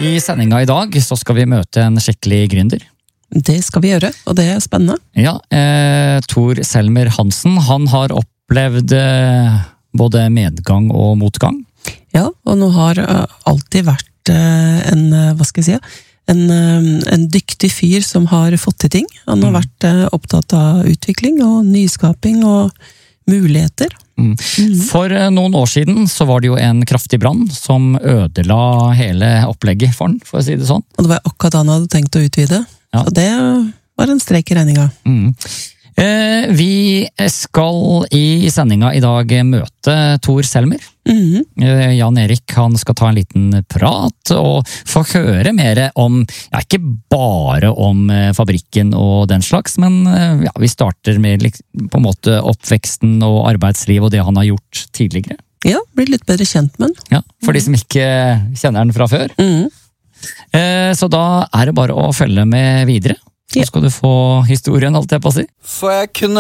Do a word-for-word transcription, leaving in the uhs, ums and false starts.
I sendinga i dag så skal vi møte en skikkelig gründer. Det skal vi gjøre, og det er spennende. Ja, eh, Tor Selmer Hansen, han har opplevd eh, både medgang og motgang. Ja, og nå har uh, alltid vært uh, en, uh, hva skal jeg si, en, uh, en dyktig fyr som har fått til ting. Han har mm. vært uh, opptatt av utvikling og nyskaping og muligheter. Mm. Mm. For uh, noen år siden så var det jo en kraftig brann som ødela hele opplegget for han, for å si det sånn. Og det var akkurat han hadde tenkt å utvide. Ja. Så det var en strek i regninga. Mm. Eh, vi skal i sendinga i dag møte Tor Selmer. Mm-hmm. eh, Jan Erik han skal ta en liten prat og få høre mer om, ja, ikke bare om eh, fabrikken og den slags, men eh, ja, vi starter med på en måte oppveksten og arbeidsliv og det han har gjort tidligere. Ja, blir litt bedre kjent med den. Ja, for de som ikke kjenner den fra før. Mm. eh, Så da er det bare å følge med videre. Så skal du få historien, alt jeg på å si. For jeg kunne